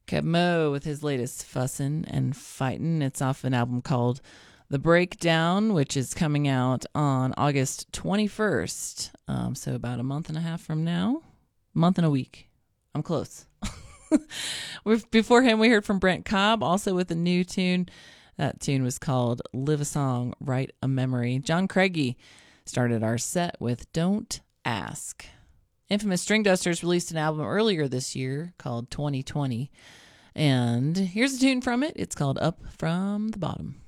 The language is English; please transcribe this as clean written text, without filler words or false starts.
Kev Mo with his latest Fussin' and Fightin'. It's off an album called The Breakdown, which is coming out on August 21st. So about a month and a half from now. Month and a week. I'm close. Before him, we heard from Brent Cobb, also with a new tune. That tune was called Live a Song, Write a Memory. John Craigie started our set with Don't Ask. Infamous String Dusters released an album earlier this year called 2020. And here's a tune from it. It's called Up from the Bottom.